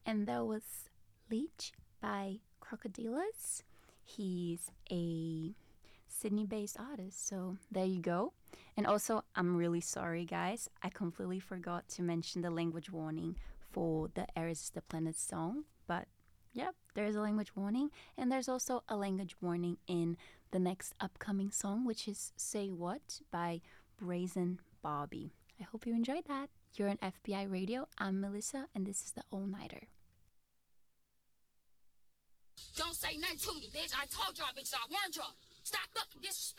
And that was Leech by Crocodilas. He's a Sydney based artist. So there you go. And also, I'm really sorry, guys. I completely forgot to mention the language warning for the Eris is the Planet song. But yep, there's a language warning. And there's also a language warning in the next upcoming song, which is Say What by Brazen Bobby. I hope you enjoyed that. You're on FBI Radio. I'm Melissa, and this is the All Nighter. Don't say nothing to me, bitch. I told y'all, bitch, I warned y'all. Stop fucking disrespecting.